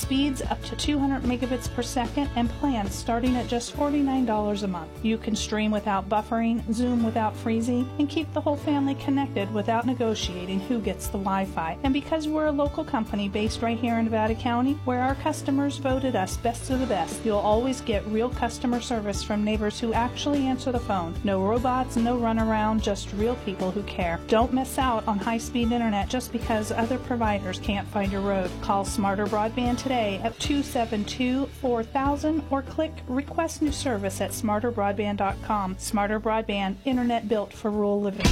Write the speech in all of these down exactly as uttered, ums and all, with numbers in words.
speeds up to two hundred megabits per second and plans starting at just forty-nine dollars a month. You can stream without buffering, Zoom without freezing, and keep the whole family connected without negotiating who gets the Wi-Fi. And because we're a local company based right here in Nevada County, where our customers voted us best of the best, you'll always get real customer service from neighbors who actually answer the phone. No robots, no runaround, just real people who care. Don't miss out on high-speed internet just because other providers can't find your road. Call Smarter Broadband today at two seven two, four thousand or click Request New Service at smarter broadband dot com. Smarter Broadband, internet built for rural living.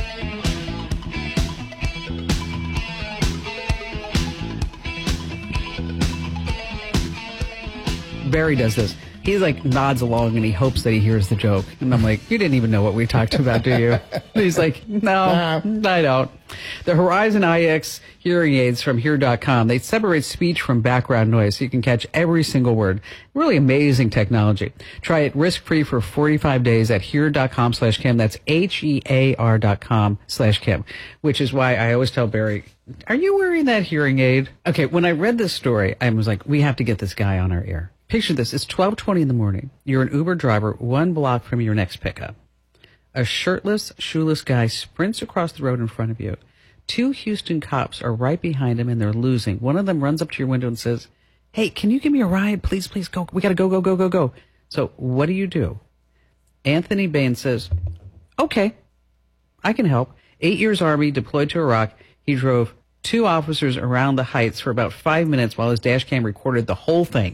Barry does this. He like nods along and he hopes that he hears the joke. And I'm like, you didn't even know what we talked about, do you? And he's like, no, I don't. The Horizon I X hearing aids from Hear dot com, they separate speech from background noise so you can catch every single word. Really amazing technology. Try it risk-free for forty-five days at Hear dot com slash Kim. That's H E A R dot com slash Kim, which is why I always tell Barry, are you wearing that hearing aid? Okay, when I read this story, I was like, we have to get this guy on our air. Picture this. It's twelve twenty in the morning. You're an Uber driver one block from your next pickup. A shirtless, shoeless guy sprints across the road in front of you. Two Houston cops are right behind him, and they're losing. One of them runs up to your window and says, hey, can you give me a ride? Please, please, go. We got to go, go, go, go, go. So what do you do? Anthony Bain says, okay, I can help. Eight years Army, deployed to Iraq. He drove two officers around the heights for about five minutes while his dash cam recorded the whole thing.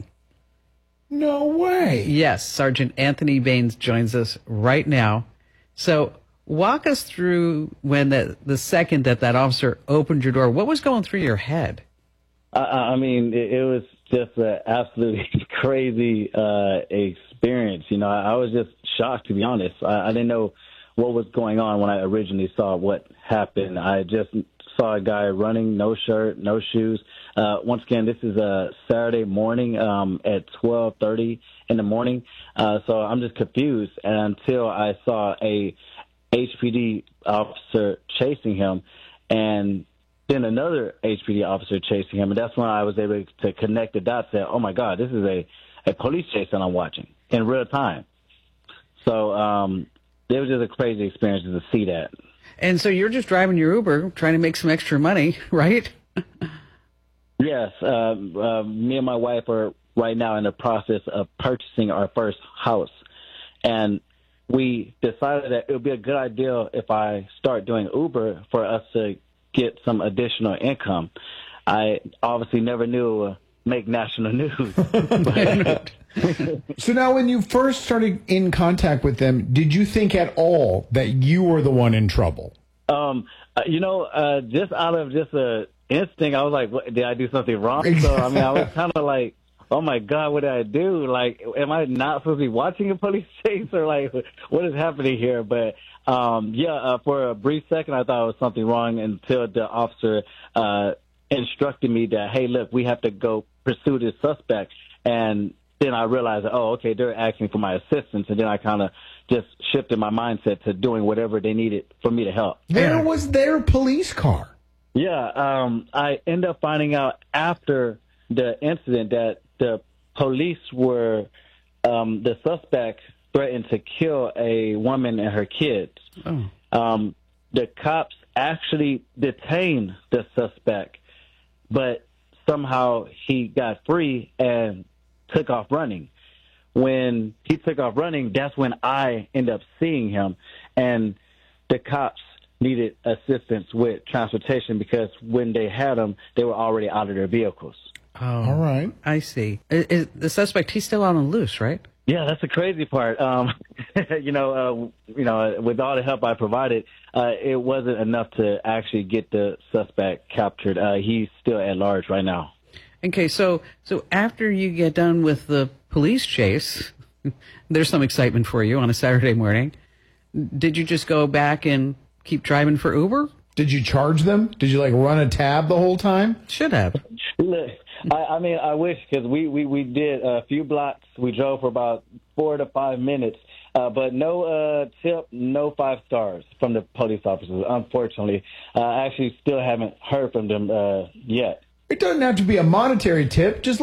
No way. Yes, Sergeant Anthony Baines joins us right now. So walk us through when the, the second that that officer opened your door, what was going through your head? I, I mean, it, it was just an absolutely crazy uh, experience. You know, I, I was just shocked, to be honest. I, I didn't know what was going on when I originally saw what happened. I just saw a guy running, no shirt, no shoes. Uh, once again, this is a Saturday morning um, at twelve thirty in the morning. Uh, so I'm just confused until I saw a H P D officer chasing him and then another H P D officer chasing him. And that's when I was able to connect the dots and say, oh, my God, this is a, a police chase that I'm watching in real time. So um, it was just a crazy experience to see that. And so you're just driving your Uber, trying to make some extra money, right? Yes. Uh, uh, me and my wife are right now in the process of purchasing our first house. And we decided that it would be a good idea if I start doing Uber for us to get some additional income. I obviously never knew it would make national news. So now when you first started in contact with them, did you think at all that you were the one in trouble? Um, you know, uh, just out of just a instinct, I was like, what, did I do something wrong? So, I mean, I was kind of like, oh, my God, what did I do? Like, am I not supposed to be watching a police chase or, like, what is happening here? But, um, yeah, uh, for a brief second, I thought it was something wrong until the officer uh, instructed me that, hey, look, we have to go pursue this suspect. And then I realized, oh, okay, they're asking for my assistance. And then I kind of just shifted my mindset to doing whatever they needed for me to help. Where was their police car? Yeah, um, I ended up finding out after the incident that the police were, um, the suspect threatened to kill a woman and her kids. Oh. Um, the cops actually detained the suspect, but somehow he got free and took off running. When he took off running, that's when I ended up seeing him, and the cops needed assistance with transportation because when they had him, they were already out of their vehicles. Oh, all right. I see. Is, is the suspect, he's still out on the loose, right? Yeah, that's the crazy part. Um, you know, uh, you know, with all the help I provided, uh, it wasn't enough to actually get the suspect captured. Uh, he's still at large right now. Okay, so so after you get done with the police chase, there's some excitement for you on a Saturday morning. Did you just go back and keep driving for Uber? Did you charge them? Did you, like, run a tab the whole time? Should have. Look, I, I mean, I wish, because we, we, we did a few blocks. We drove for about four to five minutes, uh, but no uh, tip, no five stars from the police officers, unfortunately. Uh, I actually still haven't heard from them uh, yet. It doesn't have to be a monetary tip. Just